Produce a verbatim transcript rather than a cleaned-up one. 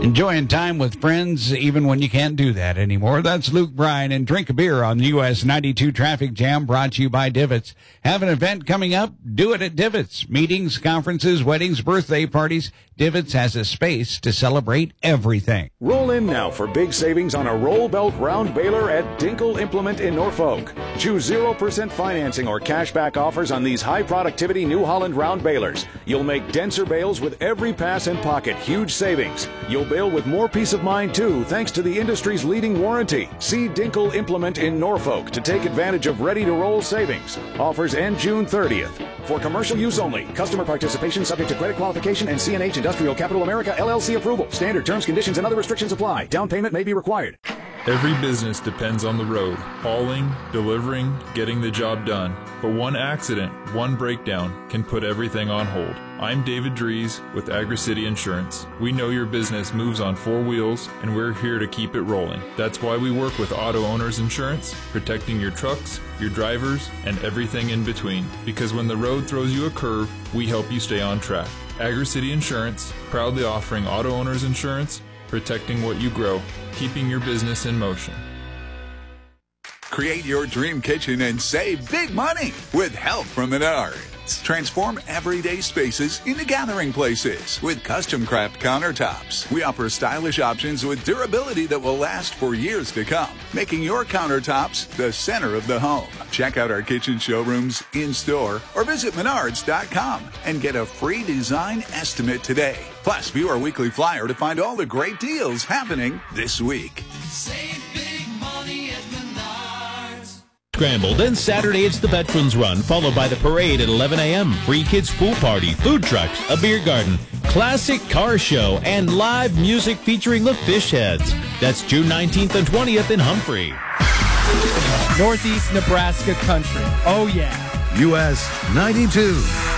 Enjoying time with friends even when you can't do that anymore. That's Luke Bryan and Drink a Beer on the U S ninety-two Traffic Jam, brought to you by Divots. Have an event coming up? Do it at Divots. Meetings, conferences, weddings, birthday parties. Divots has a space to celebrate everything. Roll in now for big savings on a roll belt round baler at Dinkle Implement in Norfolk. Choose zero percent financing or cashback offers on these high productivity New Holland round balers. You'll make denser bales with every pass and pocket. Huge savings. You'll bale with more peace of mind too, thanks to the industry's leading warranty. See Dinkle Implement in Norfolk to take advantage of ready-to-roll savings. Offers end June thirtieth. For commercial use only. Customer participation subject to credit qualification and C N H Industrial Capital America L L C approval. Standard terms, conditions, and other restrictions apply. Down payment may be required. Every business depends on the road, hauling, delivering, getting the job done. But one accident, one breakdown can put everything on hold. I'm David Dries with Agri-City Insurance. We know your business moves on four wheels, and we're here to keep it rolling. That's why we work with Auto Owners Insurance, protecting your trucks, your drivers, and everything in between. Because when the road throws you a curve, we help you stay on track. Agri-City Insurance, proudly offering Auto Owners Insurance, protecting what you grow, keeping your business in motion. Create your dream kitchen and save big money with help from Menards. Transform everyday spaces into gathering places with custom-craft countertops. We offer stylish options with durability that will last for years to come, making your countertops the center of the home. Check out our kitchen showrooms in-store or visit menards dot com and get a free design estimate today. Plus, view our weekly flyer to find all the great deals happening this week. Save big money at Menards. Scramble. Then Saturday it's the Veterans Run, followed by the parade at eleven a.m. Free kids pool party, food trucks, a beer garden, classic car show, and live music featuring the Fish Heads. That's June nineteenth and twentieth in Humphrey. Northeast Nebraska country. Oh, yeah. U S ninety-two.